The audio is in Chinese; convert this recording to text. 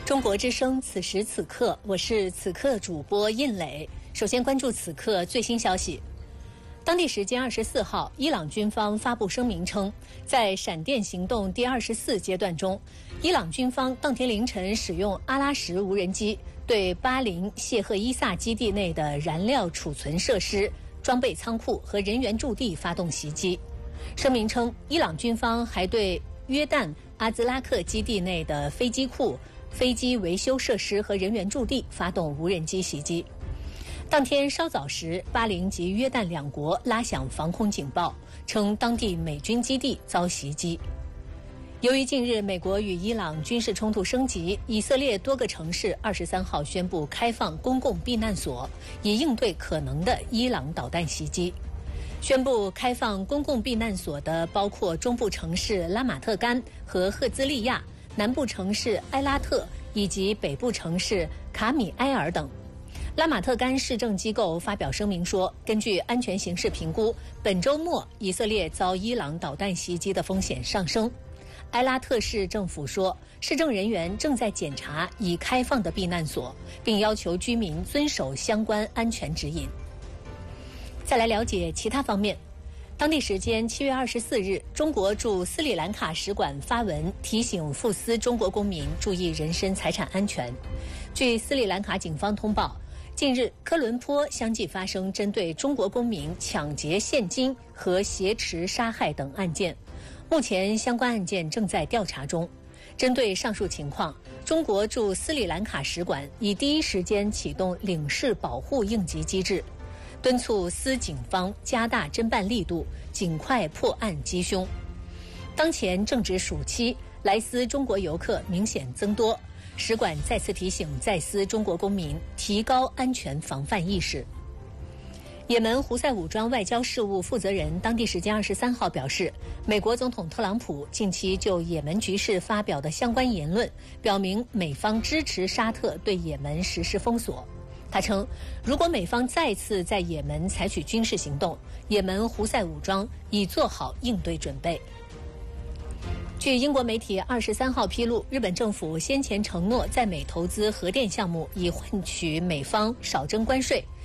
中国之声，此时此刻，我是此刻主播印磊。首先关注此刻最新消息。当地时间24号，伊朗军方发布声明称，在闪电行动第24阶段中，伊朗军方当天凌晨使用阿拉什无人机对巴林谢赫伊萨基地内的燃料储存设施、装备仓库和人员驻地发动袭击。声明称，伊朗军方还对约旦阿兹拉克基地内的飞机库、飞机维修设施和人员驻地发动无人机袭击。当天稍早时，巴林及约旦两国拉响防空警报，称当地美军基地遭袭击。由于近日美国与伊朗军事冲突升级，以色列多个城市23号宣布开放公共避难所，以应对可能的伊朗导弹袭击。宣布开放公共避难所的包括中部城市拉马特干和赫兹利亚、南部城市埃拉特以及北部城市卡米埃尔等。拉马特干市政机构发表声明说，根据安全形势评估，本周末以色列遭伊朗导弹袭击的风险上升。埃拉特市政府说，市政人员正在检查已开放的避难所，并要求居民遵守相关安全指引。再来了解其他方面。当地时间7月24日，中国驻斯里兰卡使馆发文提醒赴斯中国公民注意人身财产安全。据斯里兰卡警方通报，近日科伦坡相继发生针对中国公民抢劫现金和挟持杀害等案件，目前相关案件正在调查中。针对上述情况，中国驻斯里兰卡使馆已第一时间启动领事保护应急机制，敦促斯警方加大侦办力度，尽快破案缉凶。当前正值暑期，来斯中国游客明显增多，使馆再次提醒在斯中国公民提高安全防范意识。也门胡塞武装外交事务负责人当地时间23号表示，美国总统特朗普近期就也门局势发表的相关言论，表明美方支持沙特对也门实施封锁。他称，如果美方再次在也门采取军事行动，也门胡塞武装已做好应对准备。据英国媒体23号披露，日本政府先前承诺在美投资核电项目，以换取美方少征关税。